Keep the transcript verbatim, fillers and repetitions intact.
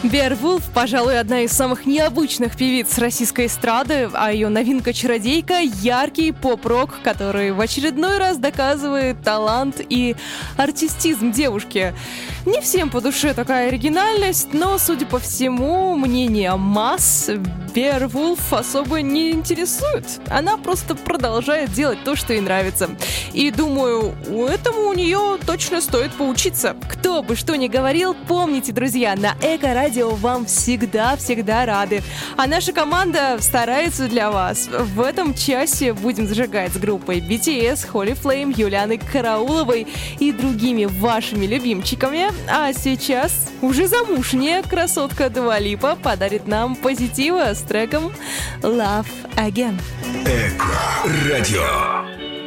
Беовулф, пожалуй, одна из самых необычных певиц российской эстрады, а ее новинка «Чародейка» — яркий поп-рок, который в очередной раз доказывает талант и артистизм девушки. Не всем по душе такая оригинальность, но, судя по всему, мнение масс Беовулф особо не интересует. Она просто продолжает делать то, что ей нравится. И думаю, этому у нее точно стоит поучиться. Кто бы что ни говорил, помните, друзья, на Эко-радио вам всегда-всегда рады. А наша команда старается для вас. В этом часе будем зажигать с группой би ти эс, Holy Flame, Юлианой Карауловой и другими вашими любимчиками. А сейчас уже замужняя красотка Дуа Липа подарит нам позитива с треком Love Again. Эко-радио.